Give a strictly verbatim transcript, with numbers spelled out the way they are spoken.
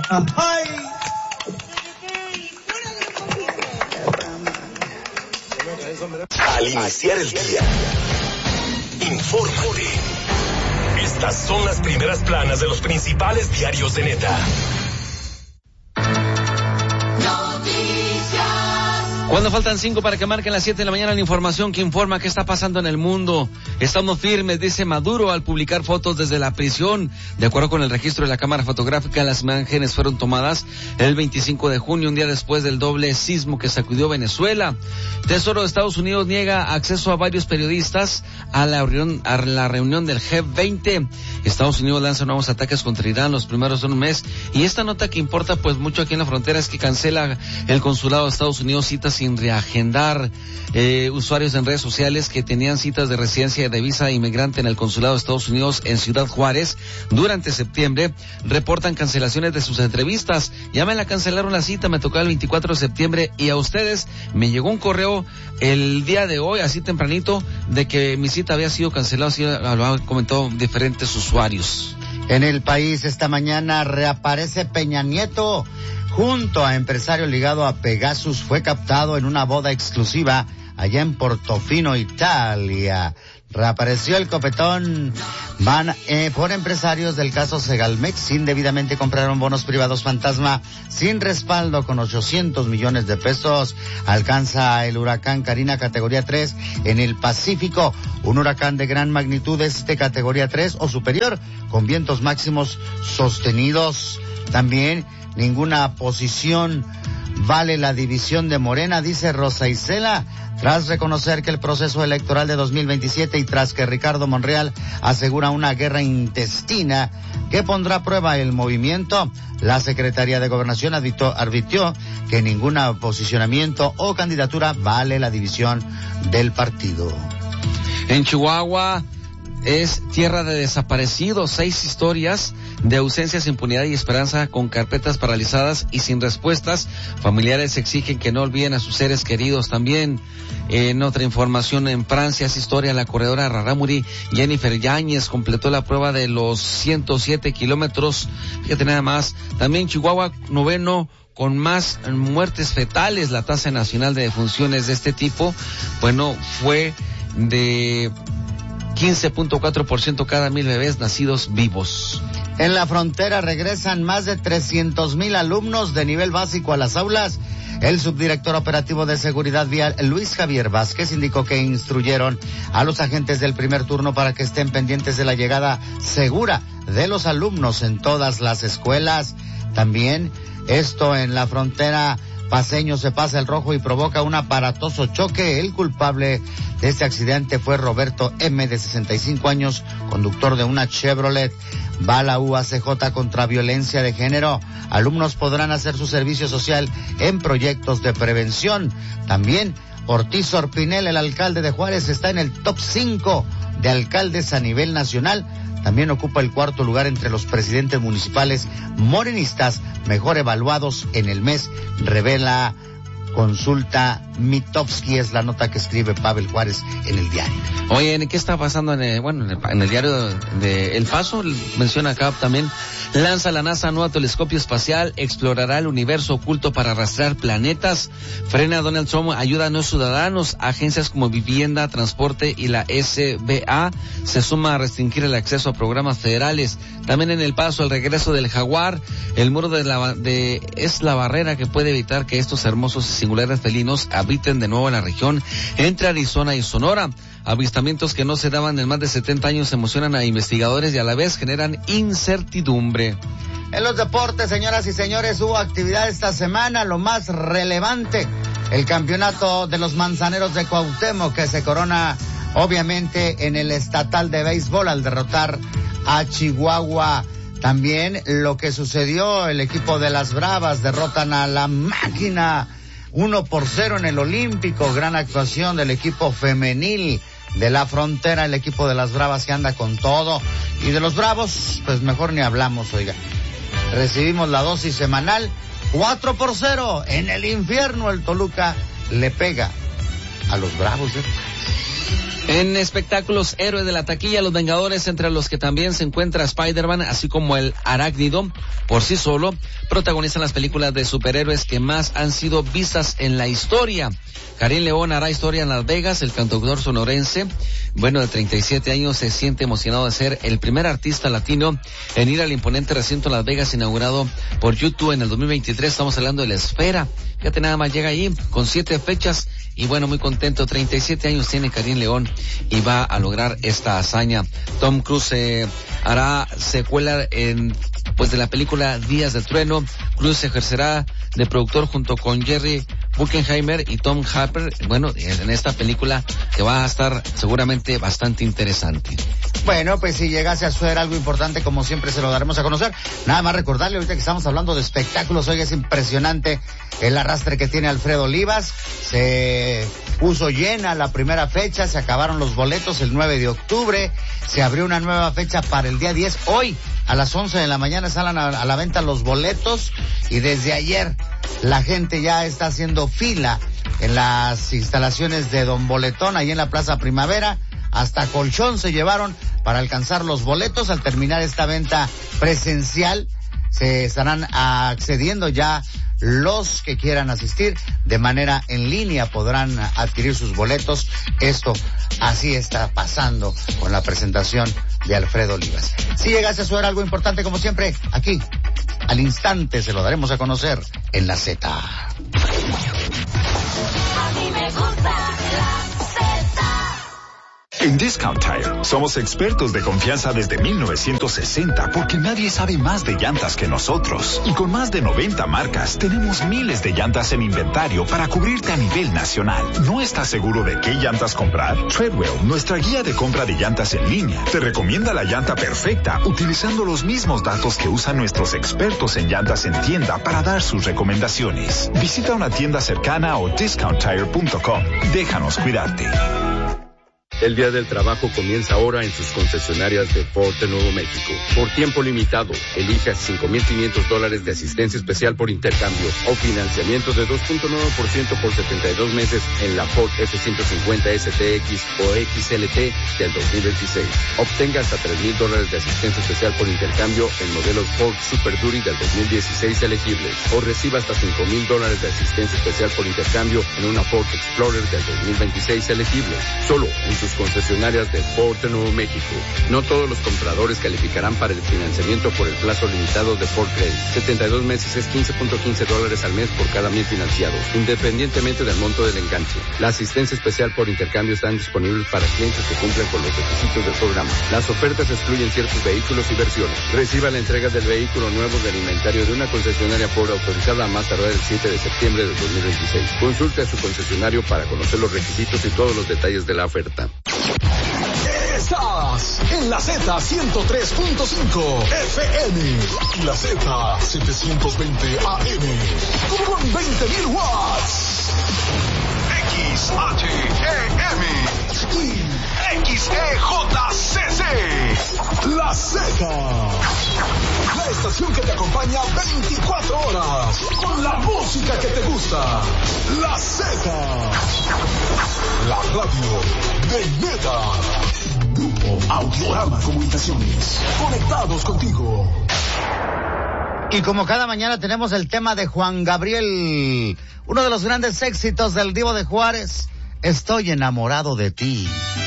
¡Ay! Al iniciar el día, infórmate. Estas son las primeras planas de los principales diarios de Neta. Cuando faltan cinco para que marquen las siete de la mañana, la información que informa qué está pasando en el mundo. Estamos firmes, dice Maduro al publicar fotos desde la prisión. De acuerdo con el registro de la cámara fotográfica, las imágenes fueron tomadas el veinticinco de junio, un día después del doble sismo que sacudió Venezuela. Tesoro de Estados Unidos niega acceso a varios periodistas a la reunión, a la reunión del G veinte. Estados Unidos lanza nuevos ataques contra Irán los primeros de un mes. Y esta nota que importa pues mucho aquí en la frontera es que cancela el consulado de Estados Unidos citas sin reagendar. Eh, usuarios en redes sociales que tenían citas de residencia de visa inmigrante en el consulado de Estados Unidos en Ciudad Juárez durante septiembre reportan cancelaciones de sus entrevistas. Ya me la cancelaron la cita, me tocó el veinticuatro de septiembre y a ustedes me llegó un correo el día de hoy, así tempranito, de que mi cita había sido cancelada, así lo han comentado diferentes usuarios. En el país esta mañana reaparece Peña Nieto. Junto a empresario ligado a Pegasus, fue captado en una boda exclusiva allá en Portofino, Italia. Reapareció el copetón. Van eh, por empresarios del caso Segalmex, indebidamente compraron bonos privados fantasma sin respaldo con ochocientos millones de pesos. Alcanza el huracán Karina categoría tres en el Pacífico. Un huracán de gran magnitud es de categoría tres o superior, con vientos máximos sostenidos. También ninguna posición vale la división de Morena, dice Rosa Isela, tras reconocer que el proceso electoral de dos mil veintisiete y tras que Ricardo Monreal asegura una guerra intestina que pondrá a prueba el movimiento. La Secretaría de Gobernación advirtió, advirtió que ningún posicionamiento o candidatura vale la división del partido. En Chihuahua es tierra de desaparecidos, seis historias de ausencias, impunidad y esperanza con carpetas paralizadas y sin respuestas. Familiares exigen que no olviden a sus seres queridos. También en otra información, en Francia es historia, la corredora Rarámuri Jennifer Yáñez completó la prueba de los ciento siete kilómetros. Fíjate nada más. También Chihuahua, noveno con más muertes fetales. La tasa nacional de defunciones de este tipo, bueno, fue de quince punto cuatro por ciento cada mil bebés nacidos vivos. En la frontera regresan más de trescientos mil alumnos de nivel básico a las aulas. El subdirector operativo de seguridad vial, Luis Javier Vázquez, indicó que instruyeron a los agentes del primer turno para que estén pendientes de la llegada segura de los alumnos en todas las escuelas. También esto en la frontera paceño se pasa el rojo y provoca un aparatoso choque. El culpable de este accidente fue Roberto M., de sesenta y cinco años, conductor de una Chevrolet. Va la U A C J contra violencia de género. Alumnos podrán hacer su servicio social en proyectos de prevención. También Ortiz Orpinel, el alcalde de Juárez, está en el top cinco de alcaldes a nivel nacional. También ocupa el cuarto lugar entre los presidentes municipales morenistas mejor evaluados en el mes, revela Consulta Mitofsky, es la nota que escribe Pavel Juárez en el diario. Oye, ¿qué está pasando en el, bueno, en el, en el diario de, de El Paso? Menciona acá también, lanza la NASA nuevo telescopio espacial, explorará el universo oculto para rastrear planetas. Frena Donald Trump, ayuda a no ciudadanos. Agencias como Vivienda, Transporte y la S B A se suma a restringir el acceso a programas federales. También en El Paso, el regreso del jaguar. El muro de la de es la barrera que puede evitar que estos hermosos y singulares felinos habiten de nuevo en la región entre Arizona y Sonora. Avistamientos que no se daban en más de setenta años emocionan a investigadores y a la vez generan incertidumbre. En los deportes, señoras y señores, hubo actividad esta semana. Lo más relevante, el campeonato de los Manzaneros de Cuauhtémoc, que se corona obviamente en el estatal de béisbol al derrotar a Chihuahua. También lo que sucedió, el equipo de las Bravas derrotan a la Máquina uno por cero en el Olímpico. Gran actuación del equipo femenil de la Frontera, el equipo de las Bravas que anda con todo. Y de los Bravos, pues mejor ni hablamos, oiga. Recibimos la dosis semanal, cuatro por cero en el infierno. El Toluca le pega a los Bravos, ¿eh? En espectáculos, héroe de la taquilla, Los Vengadores, entre los que también se encuentra Spider-Man, así como el Arácnido, por sí solo, protagonizan las películas de superhéroes que más han sido vistas en la historia. Karim León hará historia en Las Vegas. El cantautor sonorense, bueno, de treinta y siete años, se siente emocionado de ser el primer artista latino en ir al imponente recinto Las Vegas, inaugurado por YouTube en el dos mil veintitrés. Estamos hablando de La Esfera. Fíjate, nada más llega ahí con siete fechas y bueno, muy contento. treinta y siete años tiene Karim León y va a lograr esta hazaña. Tom Cruise eh, hará secuela en pues de la película Días de Trueno. Cruise ejercerá de productor junto con Jerry Bruckheimer y Tom Harper, bueno, en esta película que va a estar seguramente bastante interesante. Bueno, pues si llegase a suceder algo importante, como siempre se lo daremos a conocer. Nada más recordarle, ahorita que estamos hablando de espectáculos, hoy es impresionante el arrastre que tiene Alfredo Olivas. Se puso llena la primera fecha, se acabaron los boletos el nueve de octubre, se abrió una nueva fecha para el día diez. Hoy, a las once de la mañana, salen a, a la venta los boletos y desde ayer la gente ya está haciendo fila en las instalaciones de Don Boletón, ahí en la Plaza Primavera. Hasta colchón se llevaron para alcanzar los boletos. Al terminar esta venta presencial, se estarán accediendo ya los que quieran asistir de manera en línea, podrán adquirir sus boletos. Esto así está pasando con la presentación de Alfredo Olivas. Si llegase a suceder algo importante, como siempre, aquí, al instante, se lo daremos a conocer en La Z. A mí me gusta La En Discount Tire somos expertos de confianza desde mil novecientos sesenta porque nadie sabe más de llantas que nosotros. Y con más de noventa marcas tenemos miles de llantas en inventario para cubrirte a nivel nacional. ¿No estás seguro de qué llantas comprar? Treadwell, nuestra guía de compra de llantas en línea, te recomienda la llanta perfecta utilizando los mismos datos que usan nuestros expertos en llantas en tienda para dar sus recomendaciones. Visita una tienda cercana o discount tire punto com. Déjanos cuidarte. El Día del Trabajo comienza ahora en sus concesionarias de Ford de Nuevo México. Por tiempo limitado, elige cinco mil quinientos dólares de asistencia especial por intercambio o financiamiento de dos punto nueve por ciento por setenta y dos meses en la Ford F ciento cincuenta S T X o X L T del dos mil veintiséis. Obtenga hasta tres mil dólares de asistencia especial por intercambio en modelos Ford Super Duty del dos mil dieciséis elegibles. O reciba hasta cinco mil dólares de asistencia especial por intercambio en una Ford Explorer del dos mil veintiséis elegible. Solo en sus concesionarias de Ford de Nuevo México. No todos los compradores calificarán para el financiamiento por el plazo limitado de Ford Credit. setenta y dos meses es quince punto quince dólares al mes por cada mil financiados, independientemente del monto del enganche. La asistencia especial por intercambio están disponibles para clientes que cumplen con los requisitos del programa. Las ofertas excluyen ciertos vehículos y versiones. Reciba la entrega del vehículo nuevo del inventario de una concesionaria Ford autorizada a más tardar el siete de septiembre de dos mil veintiséis. Consulte a su concesionario para conocer los requisitos y todos los detalles de la oferta. Estás en la Z ciento tres punto cinco F M y la Z setecientos veinte A M con veinte mil watts. X H E M y X E J C C. La Z. La estación que te acompaña veinticuatro horas con la música que te gusta. La Z. La radio de Neta. Grupo Audiorama Comunicaciones. Conectados contigo. Y como cada mañana tenemos el tema de Juan Gabriel, uno de los grandes éxitos del Divo de Juárez, Estoy enamorado de ti.